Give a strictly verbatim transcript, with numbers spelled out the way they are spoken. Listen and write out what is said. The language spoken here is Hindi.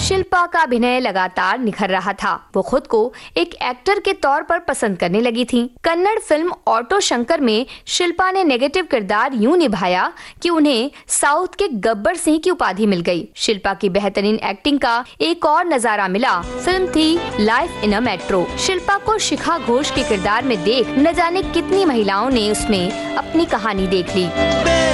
शिल्पा का अभिनय लगातार निखर रहा था। वो खुद को एक एक्टर के तौर पर पसंद करने लगी थी। कन्नड़ फिल्म ऑटो शंकर में शिल्पा ने नेगेटिव किरदार यूं निभाया कि उन्हें साउथ के गब्बर सिंह की उपाधि मिल गई। शिल्पा की बेहतरीन एक्टिंग का एक और नजारा मिला, फिल्म थी life in a metro. Shilpa को शिखा घोष के किरदार में देख न जाने कितनी महिलाओं ने उसमें अपनी कहानी देख ली।